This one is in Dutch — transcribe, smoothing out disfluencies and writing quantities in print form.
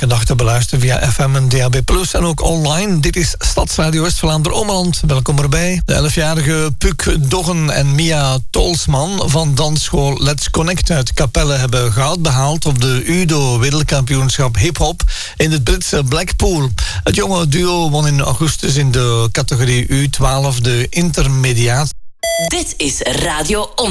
elke dag te beluisteren via FM en DAB+, en ook online. Dit is Stadsradio West-Vlaanderen-Ommeland. Welkom erbij. De 11-jarige Puk Doggen en Mia Tolsman van dansschool Let's Connect uit Capelle hebben goud behaald op de UDO Wereldkampioenschap Hip-Hop in het Britse Blackpool. Het jonge duo won in augustus in de categorie U12 de intermediaat. Dit is Radio